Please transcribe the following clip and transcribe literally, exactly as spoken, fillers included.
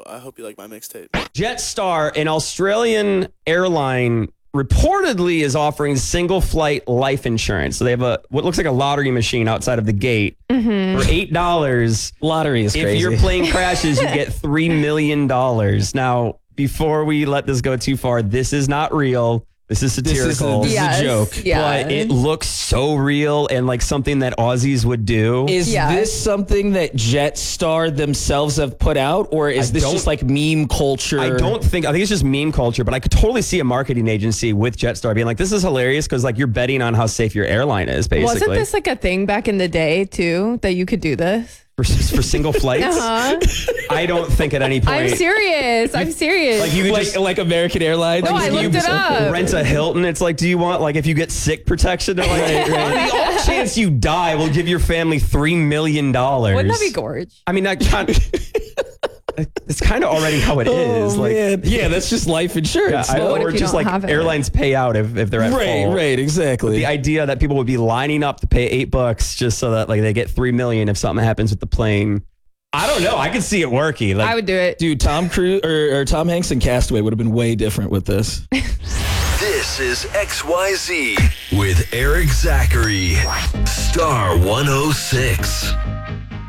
I hope you like my mixtape. Jetstar, an Australian airline, reportedly is offering single flight life insurance. So they have a what looks like a lottery machine outside of the gate Mm-hmm. for eight dollars. Lottery is If crazy. your plane crashes, you get three million dollars. Now, before we let this go too far, this is not real. This is This is a- satirical. this is a Yes, joke. yeah. But it looks so real and like something that Aussies would do. Is Yeah. this something that Jetstar themselves have put out, or is I this don't- just like meme culture? I don't think, I think it's just meme culture, but I could totally see a marketing agency with Jetstar being like, this is hilarious because like you're betting on how safe your airline is, basically. Wasn't this like a thing back in the day too that you could do this? for, for single flights? Uh-huh. I don't think at any point. I'm serious. I'm serious. Like you could like just like American Airlines. No, I You- looked it up. rent a Hilton. It's like, do you want, like, if you get sick protection? They're like, Right, right. on the off chance you die, we'll give your family three million dollars. Wouldn't that be gorge? I mean, that kind it's kind of already how it is. Oh, like, man. Yeah, that's just life yeah, insurance. I, Well, what or if you just don't like have it? airlines pay out if, if they're at right, fault. right, exactly. The idea that people would be lining up to pay eight bucks just so that like they get three million if something happens with the plane. I don't know. I could see it working. Like, I would do it. Dude, Tom Cruise or, or Tom Hanks in Castaway would have been way different with this. This is X Y Z with Eric Zachary. Star one oh six.